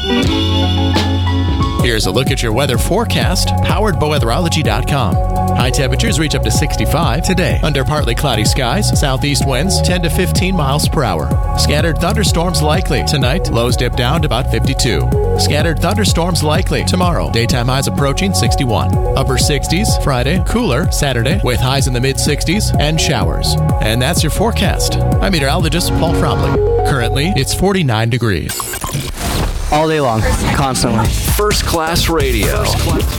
Here's a look at your weather forecast, powered by weatherology.com. High temperatures reach up to 65 today. Under partly cloudy skies, southeast winds 10 to 15 miles per hour. Scattered thunderstorms likely. Tonight, lows dip down to about 52. Scattered thunderstorms likely. Tomorrow, daytime highs approaching 61. Upper 60s Friday, cooler Saturday with highs in the mid-60s and showers. And that's your forecast. I'm meteorologist Paul Trombley. Currently, it's 49 degrees. All day long, constantly. First Class Radio.